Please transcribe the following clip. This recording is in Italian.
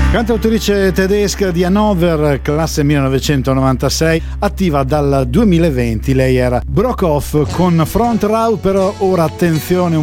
Cantautrice tedesca di Hannover, classe 1996, attiva dal 2020. Lei era Brockhoff con Front Row, però ora attenzione,